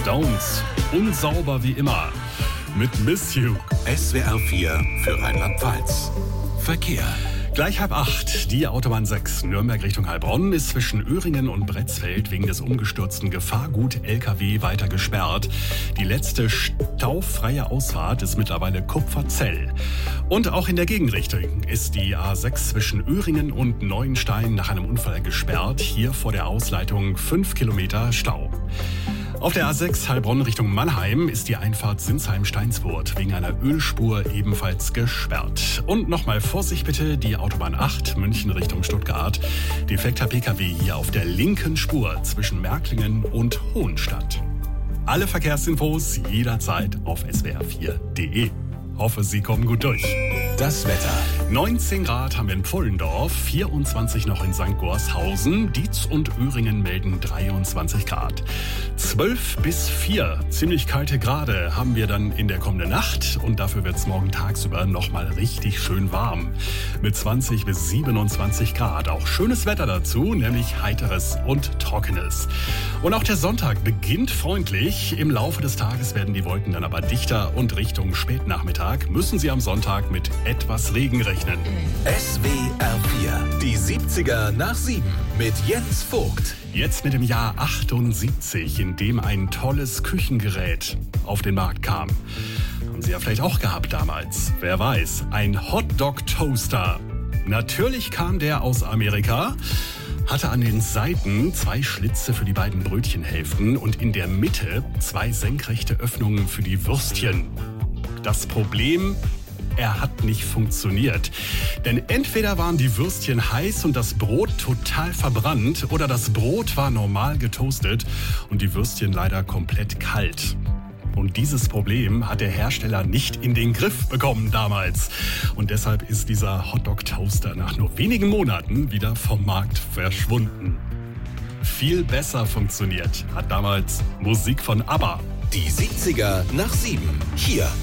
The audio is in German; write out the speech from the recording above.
Stones. Unsauber wie immer. Mit Miss You. SWR 4 für Rheinland-Pfalz. Verkehr. Gleich 7:30. Die Autobahn 6 Nürnberg Richtung Heilbronn ist zwischen Öhringen und Bretzfeld wegen des umgestürzten Gefahrgut-LKW weiter gesperrt. Die letzte staufreie Ausfahrt ist mittlerweile Kupferzell. Und auch in der Gegenrichtung ist die A6 zwischen Öhringen und Neuenstein nach einem Unfall gesperrt. Hier vor der Ausleitung 5 Kilometer Stau. Auf der A6 Heilbronn Richtung Mannheim ist die Einfahrt Sinsheim-Steinsfurt wegen einer Ölspur ebenfalls gesperrt. Und nochmal Vorsicht bitte, die Autobahn 8 München Richtung Stuttgart. Defekter Pkw hier auf der linken Spur zwischen Märklingen und Hohenstadt. Alle Verkehrsinfos jederzeit auf swr4.de. Hoffe, Sie kommen gut durch. Das Wetter. 19 Grad haben wir in Pfullendorf, 24 noch in St. Gorshausen, Dietz und Öhringen melden 23 Grad. 12 bis 4, ziemlich kalte Grade haben wir dann in der kommenden Nacht und dafür wird es morgen tagsüber nochmal richtig schön warm. Mit 20 bis 27 Grad, auch schönes Wetter dazu, nämlich heiteres und trockenes. Und auch der Sonntag beginnt freundlich, im Laufe des Tages werden die Wolken dann aber dichter und Richtung Spätnachmittag müssen Sie am Sonntag mit etwas Regen rechnen. SWR 4, die 70er nach 7 mit Jens Vogt. Jetzt mit dem Jahr 78, in dem ein tolles Küchengerät auf den Markt kam. Haben Sie ja vielleicht auch gehabt damals. Wer weiß, ein Hotdog-Toaster. Natürlich kam der aus Amerika, hatte an den Seiten 2 Schlitze für die beiden Brötchenhälften und in der Mitte 2 senkrechte Öffnungen für die Würstchen. Das Problem: er hat nicht funktioniert. Denn entweder waren die Würstchen heiß und das Brot total verbrannt oder das Brot war normal getoastet und die Würstchen leider komplett kalt. Und dieses Problem hat der Hersteller nicht in den Griff bekommen damals. Und deshalb ist dieser Hotdog-Toaster nach nur wenigen Monaten wieder vom Markt verschwunden. Viel besser funktioniert hat damals Musik von ABBA. Die 70er nach 7. Hier